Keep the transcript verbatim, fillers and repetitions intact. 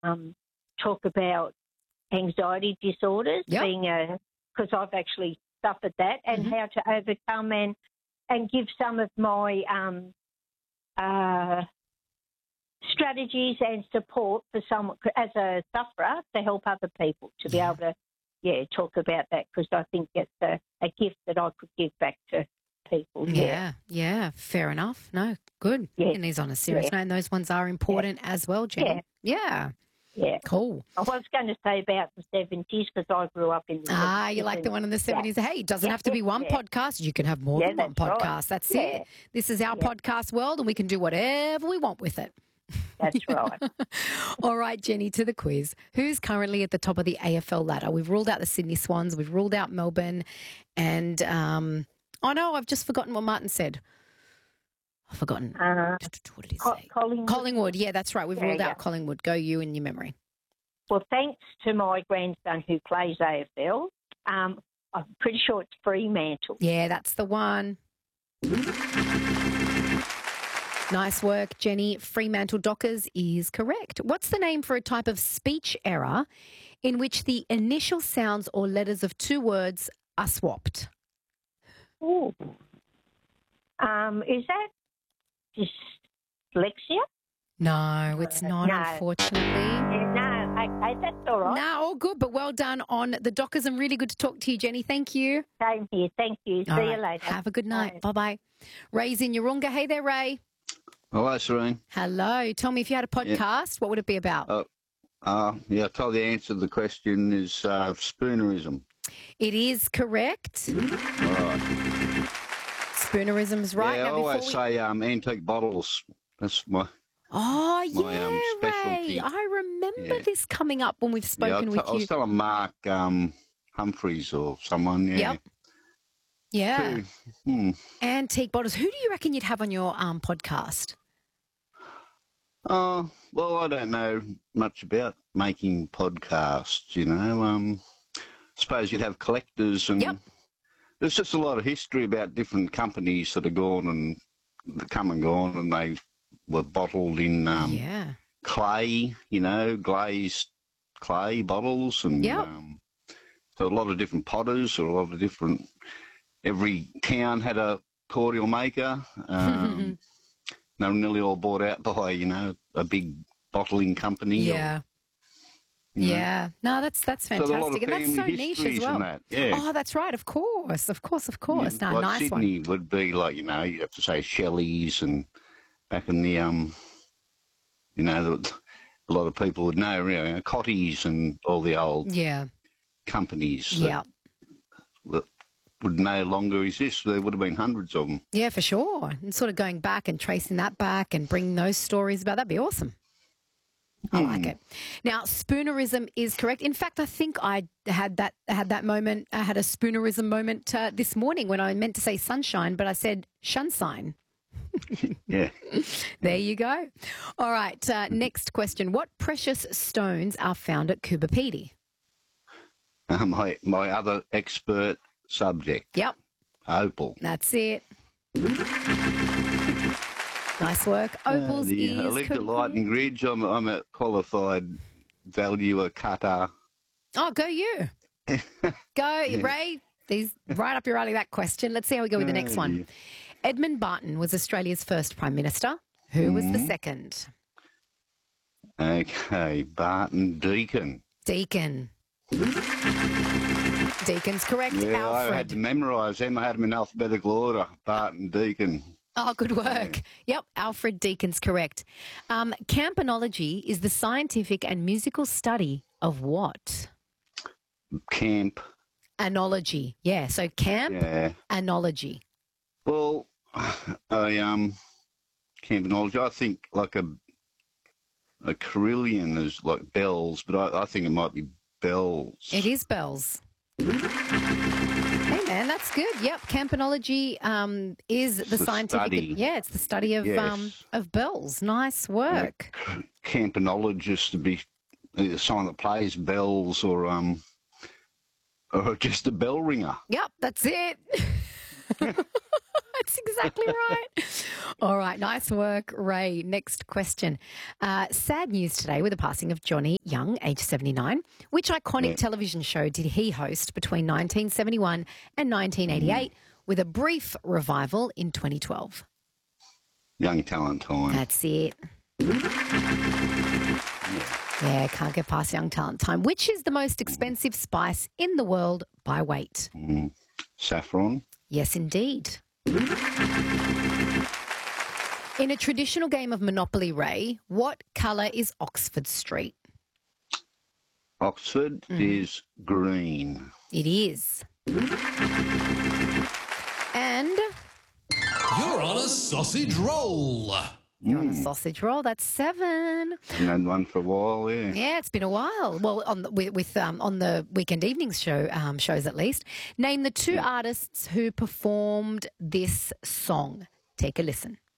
um, talk about anxiety disorders, Yep. being a because I've actually suffered that, and Mhm. how to overcome and and give some of my um, uh, strategies and support for someone as a sufferer to help other people to be Yeah. able to, yeah, talk about that, because I think it's a, a gift that I could give back to people. Yeah, Yeah, yeah, fair enough. No, good. Yeah. And he's on a serious Yeah. note, and those ones are important as well, Jenny. Yeah. yeah. Cool. I was going to say about the seventies because I grew up in the Ah, seventies. you like the one in the seventies. Hey, it doesn't Yeah, have to be one yeah. podcast. You can have more Yeah, than one that's right. podcast. That's Yeah. it. This is our Yeah. podcast world, and we can do whatever we want with it. That's right. All right, Jenny, to the quiz. Who's currently at the top of the A F L ladder? We've ruled out the Sydney Swans. We've ruled out Melbourne. And, um, oh, no, I've just forgotten what Martin said. I've forgotten. Uh, What did he Co- say? Collingwood. Collingwood. Yeah, that's right. We've Yeah, ruled yeah. out Collingwood. Go you and your memory. Well, thanks to my grandson who plays A F L, um, I'm pretty sure it's Fremantle. Yeah, that's the one. Nice work, Jenny. Fremantle Dockers is correct. What's the name for a type of speech error in which the initial sounds or letters of two words are swapped? Ooh. Um, is that dyslexia? No, it's not, No. unfortunately. Yeah, no, okay, that's all right. No, all good, but well done on the Dockers, and really good to talk to you, Jenny. Thank you. Same here. Thank you. All See right, you later. Have a good night. Bye. Bye-bye. Ray's in Yarunga. Hey there, Ray. Hello, Serene. Hello. Tell me, if you had a podcast, what would it be about? Uh, uh, yeah, I told the answer to the question is uh, spoonerism. It is correct. All right. Spoonerism's right. Yeah, I Now, before always we... say um, antique bottles. That's my... Oh, my, yeah, um, Ray. specialty. I remember Yeah. this coming up when we've Yeah, I, spoken t- with I was you. telling Mark um, Humphreys or someone, yeah. Yep. Yeah. Two. Hmm. Antique bottles. Who do you reckon you'd have on your um, podcast? Oh, well, I don't know much about making podcasts, you know. Um, suppose you'd have collectors and Yep. there's just a lot of history about different companies that have gone and come and gone, and they were bottled in um, yeah. clay, you know, glazed clay bottles. And Yep. um, so a lot of different potters or a lot of different, every town had a cordial maker. Um, they were nearly all bought out by, you know, a big bottling company. Yeah. Or, you know. Yeah. No, that's that's So there's a lot fantastic. of And that's so family niche as histories well. and that, yeah. Oh, that's right. Of course. Of course. Of course. Yeah, No, like nice Sydney one. would be like, you know, you have to say Shelley's, and back in the, um, you know, the, a lot of people would know, you know, Cotties and all the old Yeah. companies that, Yeah. that would no longer exist. There would have been hundreds of them. Yeah, for sure. And sort of going back and tracing that back and bringing those stories about, that'd be awesome. I like it. Now, spoonerism is correct. In fact, I think I had that had that moment. I had a spoonerism moment uh, this morning when I meant to say sunshine, but I said shunshine. Yeah. There you go. All right. Uh, next question: what precious stones are found at Coober Pedy? Uh, my, my other expert subject, Yep, opal. that's it. Nice work. Opals Uh, the, is I lived correct. at Lightning Ridge. I'm, I'm a qualified valuer cutter. Oh, go you. Go, Ray. These right up your alley, that question. Let's see how we go with the next Oh, one. dear. Edmund Barton was Australia's first Prime Minister. Who was the Mhm. second? Okay, Barton Deacon. Deacon. Deacon's correct. Yeah, I had Alfred. to memorise them. I had them in alphabetical order. Barton Deacon. Oh, good work. Yep, Alfred Deacon's correct. Um, campanology is the scientific and musical study of what? Camp. Anology. Yeah, so camp, Yeah. anology. Well, I um, campanology. I think like a a carillon is like bells, but I, I think it might be bells. It is bells. Hey, man, that's good. Yep, campanology um, is the, the scientific. study. Yeah, it's the study of um, Yes. of bells. Nice work. Campanologist to be either someone that plays bells or um, or just a bell ringer. Yep, that's it. That's exactly right. All right, nice work, Ray. Next question. Uh, sad news today with the passing of Johnny Young, age seventy-nine. Which iconic Yeah. television show did he host between nineteen seventy-one and nineteen eighty-eight, with a brief revival in twenty twelve? Young Talent Time. That's it. Yeah, can't get past Young Talent Time. Which is the most expensive spice in the world by weight? Mm. Saffron. Yes, indeed. In a traditional game of Monopoly, Ray, what colour is Oxford Street? Oxford is green. It is. And You're on a sausage roll. you're on a sausage roll. That's seven. Haven't had one for a while, yeah. Yeah, it's been a while. Well, on the, with, with um, on the weekend evenings show um, shows at least. Name the two artists who performed this song. Take a listen.